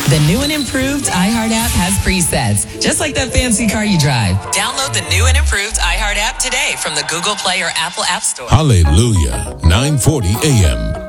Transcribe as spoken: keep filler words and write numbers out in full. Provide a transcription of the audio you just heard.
The new and improved iHeart app has presets, just like that fancy car you drive. Download the new and improved iHeart app today from the Google Play or Apple App Store. Hallelujah. nine forty a.m.